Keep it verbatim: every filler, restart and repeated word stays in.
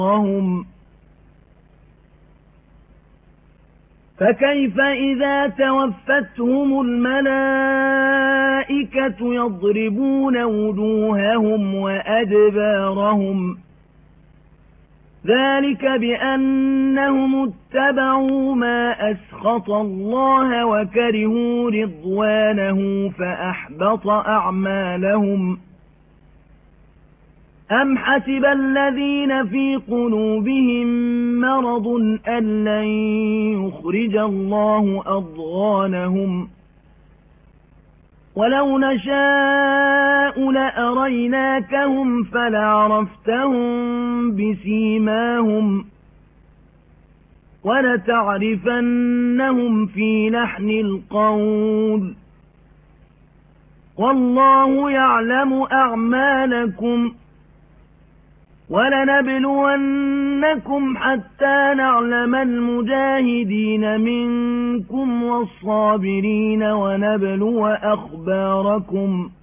أجرهم فكيف إذا توفتهم الملائكة يضربون وجوههم وأدبارهم ذلك بأنهم اتبعوا ما أسخط الله وكرهوا رضوانه فأحبط أعمالهم أم حسب الذين في قلوبهم مرض أن لن يخرج الله أضغانهم ولو نشاء لأريناكهم فلعرفتهم بسيماهم ولتعرفنهم في لحن القول والله يعلم أعمالكم ولنبلونكم حتى نعلم المجاهدين منكم والصابرين ونبلو أخباركم